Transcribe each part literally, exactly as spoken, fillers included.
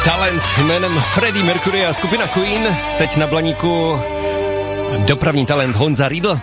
Talent jménem Freddie Mercury a skupina Queen. Teď na blaníku dopravní talent Honza Riedl.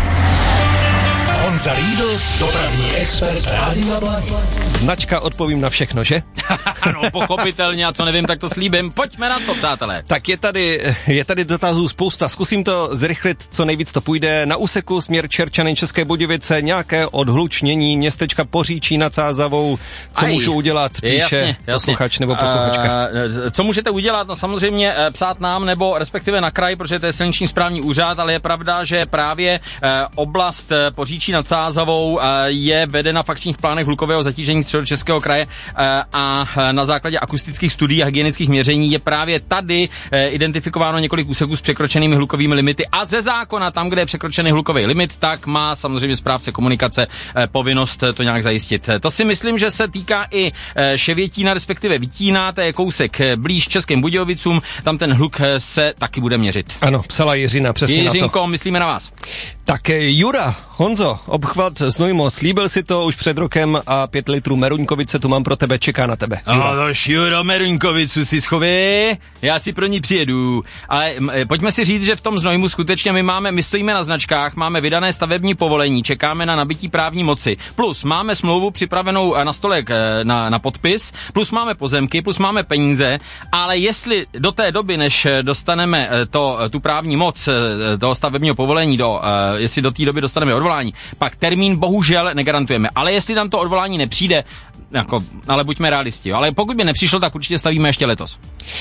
Honza Riedl, dopravní expert Rádia Blaník. Značka odpovím na všechno, že? Ano, pochopitelně, a co nevím, tak to slíbím. Pojďme na to, přátelé. Tak je tady, je tady dotazů spousta. Zkusím to zrychlit, co nejvíc to půjde. Na úseku směr Čerčany, České Budějovice, nějaké odhlučnění městečka Poříčí nad Sázavou. Co Aj, můžu udělat, píše jasně, posluchač nebo posluchačka. Uh, co můžete udělat? No samozřejmě psát nám, nebo respektive na kraj, protože to je silniční správní úřad, ale je pravda, že právě uh, oblast Poříčí nad Sázavou uh, je vedena v akčních plánech hlukového zatížení Středočeského kraje uh, a na základě akustických studií a hygienických měření je právě tady eh, identifikováno několik úseků s překročenými hlukovými limity a ze zákona tam, kde je překročený hlukový limit, tak má samozřejmě správce komunikace eh, povinnost to nějak zajistit. To si myslím, že se týká i eh, Ševětína, respektive Vitína, to je kousek eh, blíž Českým Budějovicům, tam ten hluk eh, se taky bude měřit. Ano, psala Jiřina, přesně Jiřinko, na to. myslíme na vás. Tak Jura, Honzo, obchvat Znojmo, slíbil si to už před rokem a pět litrů Meruňkovice tu mám pro tebe, čeká na tebe. No, Juro, Meruňkovicu si schovej, já si pro ní přijedu. Ale m, pojďme si říct, že v tom Znojmu skutečně my máme, my stojíme na značkách, máme vydané stavební povolení, čekáme na nabití právní moci, plus máme smlouvu připravenou na stolek na, na podpis, plus máme pozemky, plus máme peníze, ale jestli do té doby, než dostaneme to, tu právní moc toho stavebního povolení, do, jestli do té doby dostaneme odvolání, pak termín bohužel negarantujeme. Ale jestli tam to odvolání nepřijde, jako, ale buďme realisti, ale pokud by nepřišlo, tak určitě stavíme ještě letos.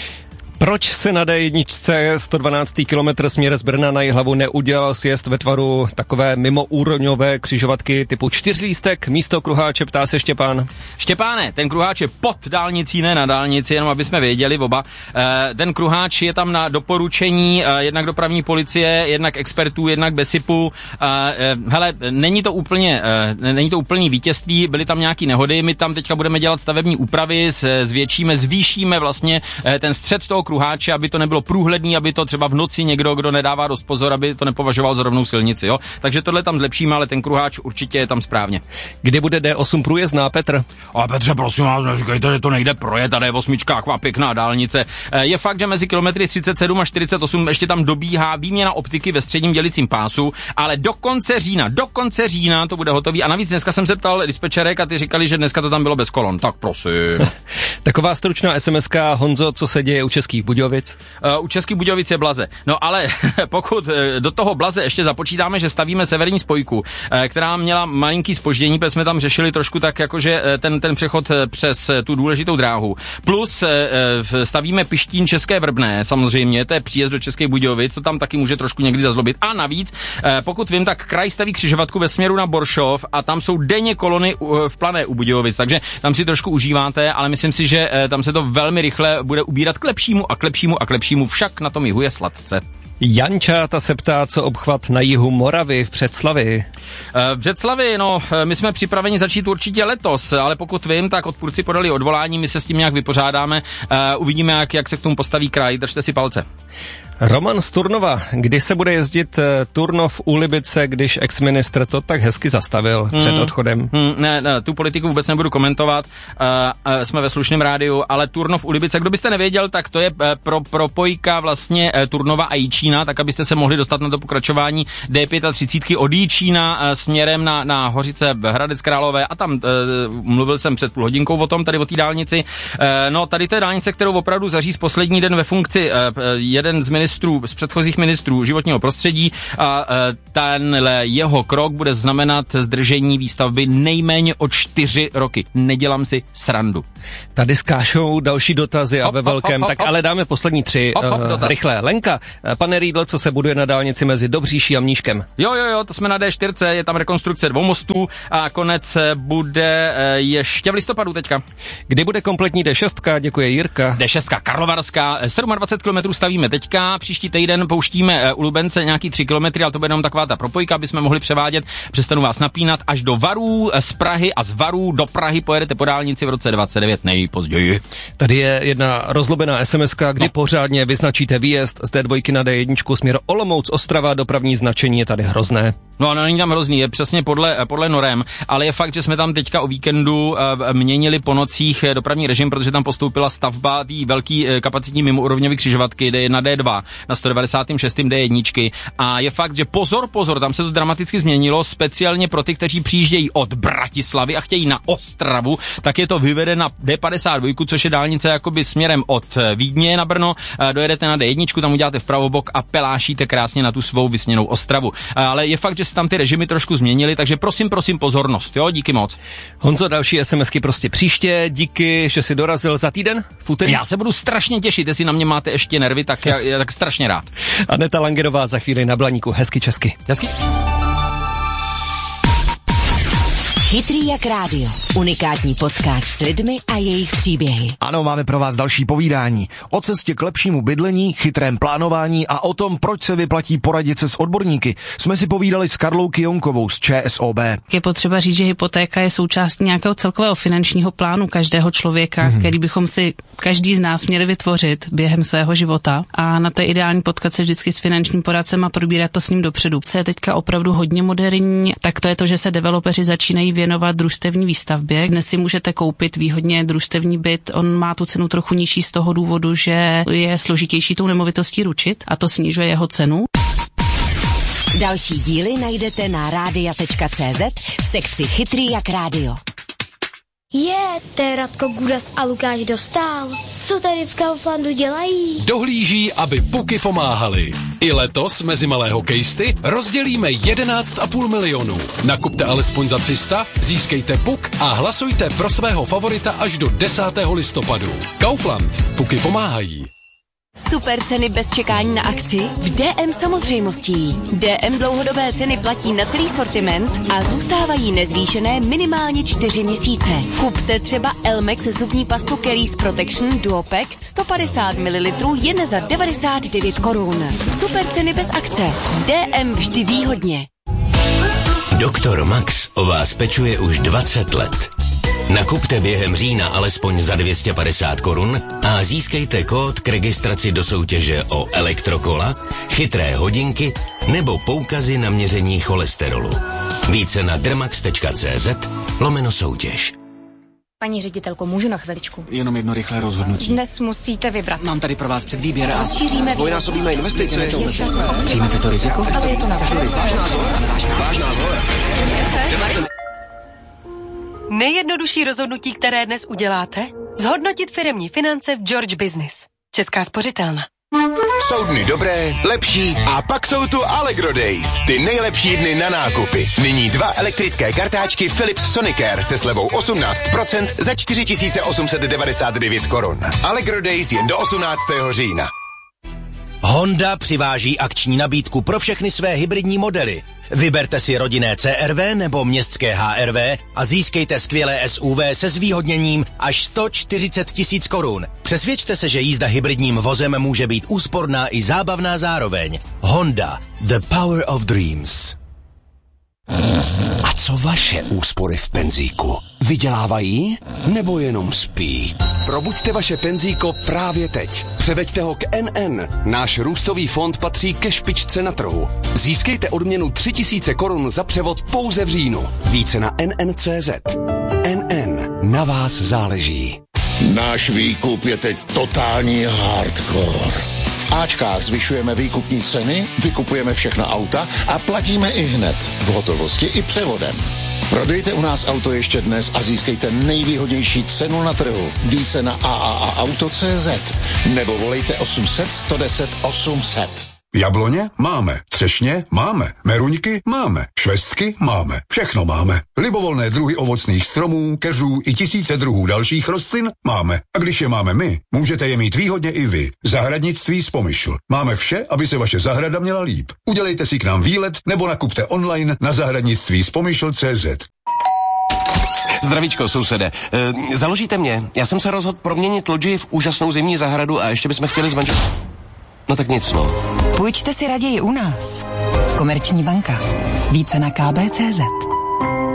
Proč se na dé jedna sto dvanáctý kilometr směr z Brna na Jihlavu neudělal sjezd ve tvaru takové mimoúrovňové křižovatky typu čtyřlístek místo kruháče, ptá se Štěpán. Štěpáne, ten kruháč je pod dálnicí, ne na dálnici, jenom aby jsme věděli oba. E, ten kruháč je tam na doporučení e, jednak dopravní policie, jednak expertů, jednak BESIPu. E, e, hele, není to úplně, e, není to úplný vítězství, byly tam nějaký nehody, my tam teďka budeme dělat stavební úpravy, zvětšíme, zvýšíme vlastně e, ten střed toho kruháče, aby to nebylo průhledný, aby to třeba v noci někdo, kdo nedává dost pozor, aby to nepovažoval za rovnou silnici, jo. Takže tohle tam zlepšíme, ale ten kruháč určitě je tam správně. Kdy bude dé osm průjezdná, Petr? A Petře, prosím vás, neříkejte, že to nejde projet, a dé osm, taková pěkná dálnice. Je fakt, že mezi kilometry třicet sedm a čtyřicet osm ještě tam dobíhá výměna optiky ve středním dělicím pásu, ale do konce října, do konce října to bude hotový. A navíc dneska jsem se ptal dispečerek a ty říkali, že dneska to tam bylo bez kolon. Tak prosím. Taková stručná SMSka, Honzo, co se děje u Českých Budějovic? Uh, u Českých Budějovic je Blaze. No ale pokud uh, do toho Blaze ještě započítáme, že stavíme severní spojku, uh, která měla malinký zpoždění, protože jsme tam řešili trošku tak, jakože uh, ten, ten přechod uh, přes uh, tu důležitou dráhu. Plus uh, uh, stavíme Pištín České Vrbné, samozřejmě, to je příjezd do Českých Budějovic, to tam taky může trošku někdy zazlobit. A navíc, uh, pokud vím, tak kraj staví křižovatku ve směru na Boršov a tam jsou denně kolony uh, v Plané u Budějovic, takže tam si trošku užíváte, ale myslím si, že uh, tam se to velmi rychle bude ubírat k lepšímu a k lepšímu a k lepšímu, však na tom jihu je sladce. Janča, ta se ptá, co obchvat na jihu Moravy v Břeclavi. V Břeclavi, no, my jsme připraveni začít určitě letos, ale pokud vím, tak odpůrci podali odvolání, my se s tím nějak vypořádáme, uvidíme, jak, jak se k tomu postaví kraj, držte si palce. Roman z Turnova, kdy se bude jezdit Turnov u Libice, když ex-ministr to tak hezky zastavil hmm. před odchodem? Hmm, ne, ne, tu politiku vůbec nebudu komentovat, uh, uh, jsme ve slušném rádiu, ale Turnov u Libice, kdo byste nevěděl, tak to je uh, pro propojka vlastně uh, Turnova a Jičína, tak abyste se mohli dostat na to pokračování dé třicet pět od Jičína uh, směrem na, na Hořice Hradec Králové a tam uh, mluvil jsem před půl hodinkou o tom, tady o té dálnici. Uh, no, tady to je dálnice, kterou opravdu zaříz poslední den ve funkci uh, jeden z ministrů z předchozích ministrů životního prostředí a tenhle jeho krok bude znamenat zdržení výstavby nejméně o čtyři roky. Nedělám si srandu. Tady s Kášou další dotazy a hop, ve velkém, hop, hop, tak hop. ale dáme poslední tři Hop, hop, uh, rychle. Lenka, pane Riedl, co se buduje na dálnici mezi Dobříší a Mníškem? Jo, jo, jo, to jsme na dé čtyři, je tam rekonstrukce dvou mostů a konec bude ještě v listopadu teďka. Kdy bude kompletní dé šest? Děkuje Jirka. dé šest Karlovarská, dvacet sedm kilometrů stavíme teďka, příští týden pouštíme uh, u Lubence nějaký tři kilometry, ale to bude jenom taková ta propojka, aby jsme mohli převádět, přestanu vás napínat, až do Varů, z Prahy a z Varů do Prahy pojedete po dálnici v roce dvacet devět nejpozději. Tady je jedna rozlobená es em eska, kdy no. pořádně vyznačíte výjezd z dé dva na dé jedna směr Olomouc, Ostrava, dopravní značení je tady hrozné. No, no, není tam hrozný, je přesně podle, podle norem, ale je fakt, že jsme tam teďka o víkendu uh, měnili po nocích dopravní režim, protože tam postoupila stavba té velký uh, kapacitní mimoúrovňové křižovatky dé jedna na dé dva na sto devadesát šest dé jedna a je fakt, že pozor, pozor, tam se to dramaticky změnilo, speciálně pro ty, kteří přijíždějí od Bratislavy a chtějí na Ostravu, tak je to vyvede na dé padesát dva, což je dálnice jakoby směrem od Vídně na Brno, uh, dojedete na dé jedna, tam uděláte vpravobok a pelášíte krásně na tu svou vysněnou Ostravu. Uh, ale je fakt, že se tam ty režimy trošku změnily, takže prosím, prosím pozornost, jo, díky moc. Honzo, další SMSky prostě příště, díky, že jsi dorazil za týden v úterý. Já se budu strašně těšit, jestli na mě máte ještě nervy, tak já, já tak strašně rád. Aneta Langerová za chvíli na Blaníku, hezky česky. Hezky. Chytrý jak rádio. Unikátní podcast s lidmi a jejich příběhy. Ano, máme pro vás další povídání. O cestě k lepšímu bydlení, chytrém plánování a o tom, proč se vyplatí poradit se s odborníky, jsme si povídali s Karlou Kyonkovou z ČSOB. Je potřeba říct, že hypotéka je součástí nějakého celkového finančního plánu každého člověka, mm-hmm. který bychom si každý z nás měli vytvořit během svého života. A na to je ideální potkat se vždycky s finančním poradcem a probírat to s ním dopředu. Co je teďka opravdu hodně moderní, tak to je to, že se developeři začínají věnovat družstevní výstavbě. Dnes si můžete koupit výhodně družstevní byt, on má tu cenu trochu nižší z toho důvodu, že je složitější tou nemovitostí ručit a to snižuje jeho cenu. Další díly najdete na rádia tečka cé zet v sekci Chytrý jak rádio. Je, to je Radko Gudas a Lukáš Dostál. Co tady v Kauflandu dělají? Dohlíží, aby puky pomáhaly. I letos mezi malé hokejisty rozdělíme jedenáct a půl milionu. Nakupte alespoň za tři sta, získejte puk a hlasujte pro svého favorita až do desátého listopadu. Kaufland. Puky pomáhají. Super ceny bez čekání na akci v D M samozřejmostí. D M dlouhodobé ceny platí na celý sortiment a zůstávají nezvýšené minimálně čtyři měsíce. Kupte třeba Elmex zubní pastu Kelly's Protection Duopack sto padesát mililitrů jen za devadesát devět korun. Super ceny bez akce. D M vždy výhodně. Doktor Max o vás pečuje už dvacet let. Nakupte během října alespoň za dvě stě padesát korun a získejte kód k registraci do soutěže o elektrokola, chytré hodinky nebo poukazy na měření cholesterolu. Více na dermax tečka cé zet lomeno soutěž. Paní ředitelko, můžu na chviličku? Jenom jedno rychlé rozhodnutí. Dnes musíte vybrat. Mám tady pro vás předvýběr a... Rozšíříme... Dvojnásobíme investice. Přijmete to riziko? Ale je to na vás. Váš názor. Váš názor. Nejjednodušší rozhodnutí, které dnes uděláte? Zhodnotit firemní finance v George Business. Česká spořitelna. Jsou dny dobré, lepší a pak jsou tu Allegro Days. Ty nejlepší dny na nákupy. Nyní dva elektrické kartáčky Philips Sonicare se slevou osmnáct procent za čtyři tisíce osm set devadesát devět korun. Allegro Days jen do osmnáctého října. Honda přiváží akční nabídku pro všechny své hybridní modely. Vyberte si rodinné C R V nebo městské H R V a získejte skvělé S U V se zvýhodněním až sto čtyřicet tisíc korun. Přesvědčte se, že jízda hybridním vozem může být úsporná i zábavná zároveň. Honda. The power of dreams. A co vaše úspory v penzíku? Vydělávají nebo jenom spí? Probuďte vaše penzíko právě teď. Převeďte ho k N N. Náš růstový fond patří ke špičce na trhu. Získejte odměnu tři tisíce korun za převod pouze v říjnu. Více na N N tečka cé zet. N N. Na vás záleží. Náš výkup je teď totální hardcore. V Ačkách zvyšujeme výkupní ceny, vykupujeme všechna auta a platíme i hned. V hotovosti i převodem. Prodejte u nás auto ještě dnes a získejte nejvýhodnější cenu na trhu. Více na a a a auto tečka cé zet nebo volejte osm set, sto deset, osm set. Jabloně máme, třešně máme, meruňky máme, švestky máme, všechno máme. Libovolné druhy ovocných stromů, keřů i tisíce druhů dalších rostlin máme. A když je máme my, můžete je mít výhodně i vy. Zahradnictví z Pomyšl. Máme vše, aby se vaše zahrada měla líp. Udělejte si k nám výlet nebo nakupte online na zahradnictví z pomyšl tečka cé zet. Zdravíčko, sousede. E, založíte mě? Já jsem se rozhodl proměnit loďii v úžasnou zimní zahradu a ještě bychom chtěli zmenšit... No tak nic, no. Půjčte si raději u nás. Komerční banka. Více na k b tečka cé zet.